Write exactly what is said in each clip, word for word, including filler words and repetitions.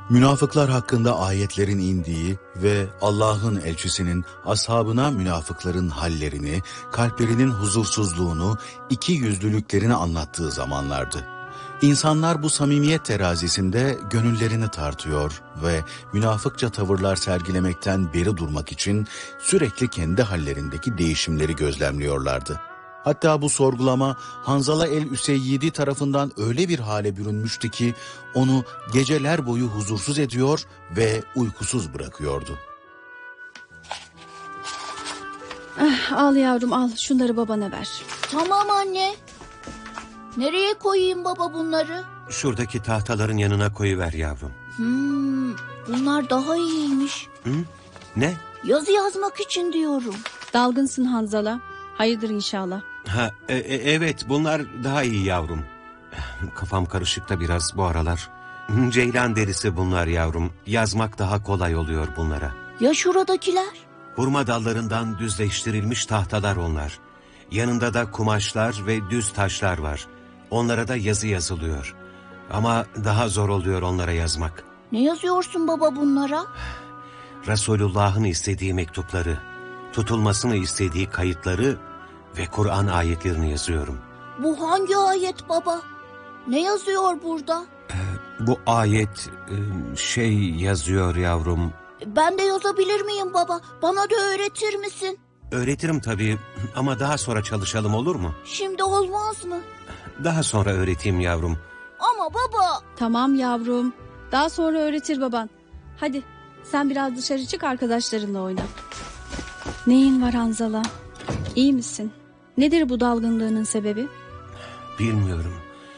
Münafıklar hakkında ayetlerin indiği ve Allah'ın elçisinin ashabına münafıkların hallerini, kalplerinin huzursuzluğunu, iki yüzlülüklerini anlattığı zamanlardı. İnsanlar bu samimiyet terazisinde gönüllerini tartıyor ve münafıkça tavırlar sergilemekten beri durmak için sürekli kendi hallerindeki değişimleri gözlemliyorlardı. Hatta bu sorgulama Hanzala el-Üseyyidi tarafından öyle bir hale bürünmüştü ki onu geceler boyu huzursuz ediyor ve uykusuz bırakıyordu. Ah, al yavrum al, şunları babana ver. Tamam anne. Nereye koyayım baba bunları? Şuradaki tahtaların yanına koyuver yavrum. Hmm, bunlar daha iyiymiş. Hı? Ne? Yazı yazmak için diyorum. Dalgınsın Hanzala. Hayırdır inşallah. Ha, e, e, evet bunlar daha iyi yavrum. Kafam karışık da biraz bu aralar. Ceylan derisi bunlar yavrum. Yazmak daha kolay oluyor bunlara. Ya şuradakiler? Hurma dallarından düzleştirilmiş tahtalar onlar. Yanında da kumaşlar ve düz taşlar var. Onlara da yazı yazılıyor. Ama daha zor oluyor onlara yazmak. Ne yazıyorsun baba bunlara? Resulullah'ın istediği mektupları, tutulmasını istediği kayıtları ve Kur'an ayetlerini yazıyorum. Bu hangi ayet baba? Ne yazıyor burada? Ee, bu ayet e, şey yazıyor yavrum. Ben de yazabilir miyim baba? Bana da öğretir misin? Öğretirim tabii ama daha sonra çalışalım olur mu? Şimdi olmaz mı? Daha sonra öğreteyim yavrum. Ama baba... Tamam yavrum. Daha sonra öğretir baban. Hadi sen biraz dışarı çık, arkadaşlarınla oyna. Neyin var Hanzala? İyi misin? Nedir bu dalgınlığının sebebi? Bilmiyorum.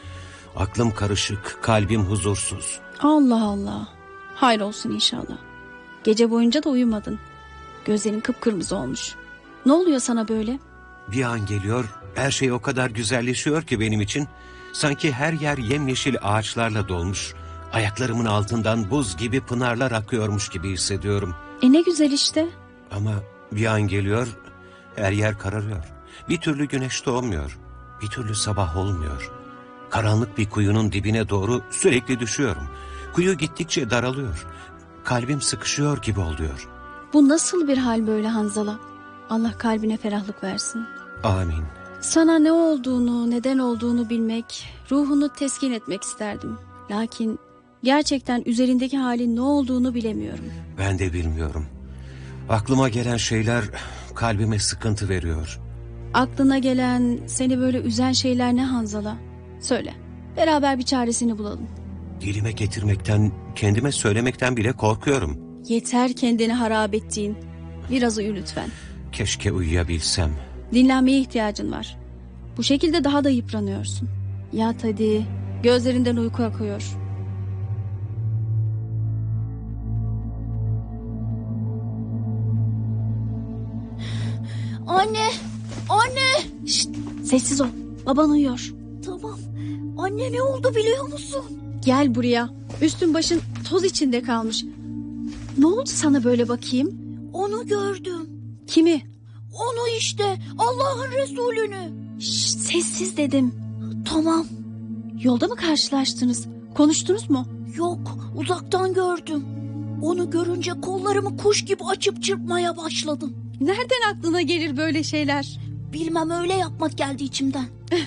Aklım karışık, kalbim huzursuz. Allah Allah. Hayır olsun inşallah. Gece boyunca da uyumadın. Gözlerin kıpkırmızı olmuş. Ne oluyor sana böyle? Bir an geliyor, her şey o kadar güzelleşiyor ki benim için. Sanki her yer yemyeşil ağaçlarla dolmuş. Ayaklarımın altından buz gibi pınarlar akıyormuş gibi hissediyorum. E ne güzel işte. Ama bir an geliyor, her yer kararıyor. Bir türlü güneş doğmuyor, bir türlü sabah olmuyor. Karanlık bir kuyunun dibine doğru sürekli düşüyorum. Kuyu gittikçe daralıyor. Kalbim sıkışıyor gibi oluyor. Bu nasıl bir hal böyle Hanzala? Allah kalbine ferahlık versin. Amin. Sana ne olduğunu, neden olduğunu bilmek, ruhunu teskin etmek isterdim. Lakin gerçekten üzerindeki halin ne olduğunu bilemiyorum. Ben de bilmiyorum. Aklıma gelen şeyler kalbime sıkıntı veriyor. Aklına gelen, seni böyle üzen şeyler ne Hanzala? Söyle, beraber bir çaresini bulalım. Dilime getirmekten, kendime söylemekten bile korkuyorum. Yeter kendini harap ettiğin. Biraz uyu lütfen. Keşke uyuyabilsem. Dinlenmeye ihtiyacın var. Bu şekilde daha da yıpranıyorsun. Yat hadi. Gözlerinden uyku akıyor. Anne! Anne! Şşt, sessiz ol. Baban uyuyor. Tamam. Anne ne oldu biliyor musun? Gel buraya. Üstün başın toz içinde kalmış. Ne oldu sana böyle bakayım? Onu gördüm. Kimi? Onu işte. Allah'ın Resulünü. Şşt, sessiz dedim. Tamam. Yolda mı karşılaştınız? Konuştunuz mu? Yok, uzaktan gördüm. Onu görünce kollarımı kuş gibi açıp çırpmaya başladım. Nereden aklına gelir böyle şeyler? Bilmem, öyle yapmak geldi içimden.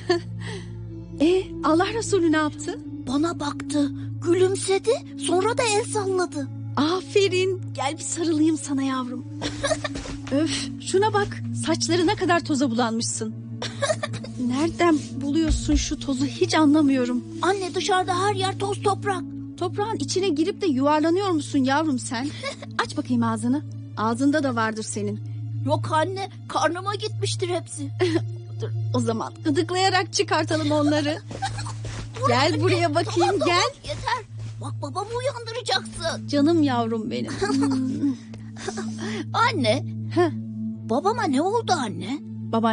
E Allah Resulü ne yaptı? Bana baktı, gülümsedi, sonra da el salladı. Aferin. Gel bir sarılayım sana yavrum. Öf, şuna bak. Saçlarına kadar toza bulanmışsın. Nereden buluyorsun şu tozu hiç anlamıyorum. Anne, dışarıda her yer toz toprak. Toprağın içine girip de yuvarlanıyor musun yavrum sen? Aç bakayım ağzını. Ağzında da vardır senin. Yok anne, karnıma gitmiştir hepsi. Dur, o zaman gıdıklayarak çıkartalım onları. Gel buraya bakayım, Tamam, gel. tamam, yeter. Bak, babamı uyandıracaksın. Canım yavrum benim. Anne, Heh. babama ne oldu anne?